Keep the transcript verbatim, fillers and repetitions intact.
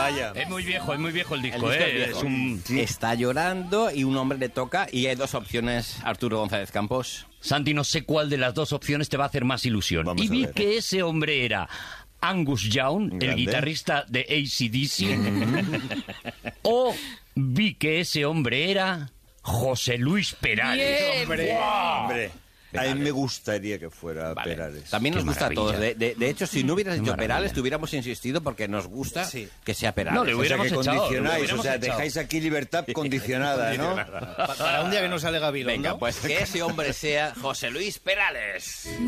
Vaya. Es muy viejo, es muy viejo el disco, El disco es ¿eh? viejo. Es un... Está llorando y un hombre le toca y hay dos opciones, Arturo González Campos. Santi, no sé cuál de las dos opciones te va a hacer más ilusión. Vamos y a vi ver. que ese hombre era Angus Young, el Grande. guitarrista de A C D C, o vi que ese hombre era José Luis Perales. Bien. Hombre, ¡Guau! hombre. A mí me gustaría que fuera Vale. Perales. También nos Qué gusta a todos. maravilla. De, de- de hecho, si no hubieras Qué dicho maravilla. Perales, te hubiéramos insistido porque nos gusta que sea Perales. No, le O sea, que hubiéramos echado, le condicionáis, o hubiéramos sea, echado. dejáis aquí libertad condicionada, ¿no? Pa- Para un día que no sale Gabilondo. Venga, pues que ese hombre sea José Luis Perales.